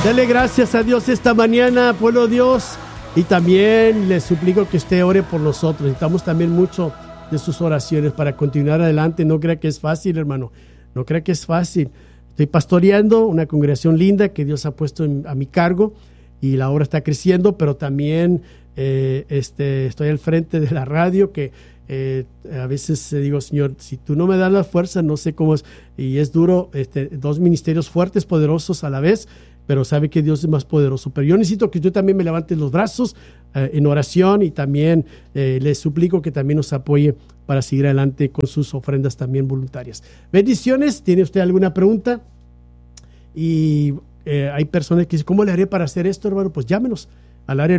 Dale gracias a Dios esta mañana, pueblo de Dios. Y también les suplico que usted ore por nosotros. Necesitamos también mucho de sus oraciones para continuar adelante. No crea que es fácil, hermano. No crea que es fácil. Estoy pastoreando una congregación linda que Dios ha puesto a mi cargo y la obra está creciendo, pero también estoy al frente de la radio que a veces digo, Señor, si tú no me das la fuerza, no sé cómo es. Y es duro, dos ministerios fuertes, poderosos a la vez, pero sabe que Dios es más poderoso. Pero yo necesito que tú también me levantes los brazos en oración y también les suplico que también nos apoye para seguir adelante con sus ofrendas también voluntarias. Bendiciones. ¿Tiene usted alguna pregunta? Y hay personas que dicen, ¿cómo le haré para hacer esto, hermano? Pues llámenos al área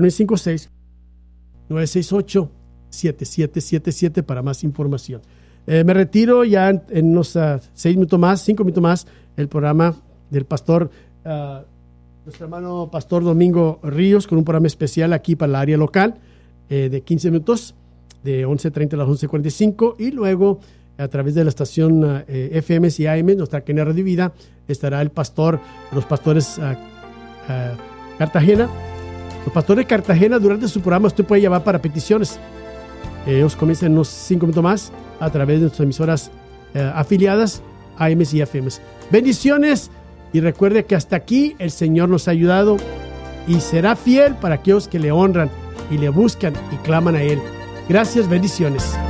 956-968-7777 para más información. Me retiro ya en unos 5 minutos más, el programa del pastor, nuestro hermano Pastor Domingo Ríos, con un programa especial aquí para la área local de 15 minutos, de 11:30 a las 11:45, y luego a través de la estación FM y AM, nuestra cadena Radio Vida, estará los pastores Cartagena. Los pastores de Cartagena, durante su programa usted puede llamar para peticiones. Ellos comienzan unos 5 minutos más a través de nuestras emisoras afiliadas, AM y FM. Bendiciones, y recuerde que hasta aquí el Señor nos ha ayudado y será fiel para aquellos que le honran y le buscan y claman a Él. Gracias, bendiciones.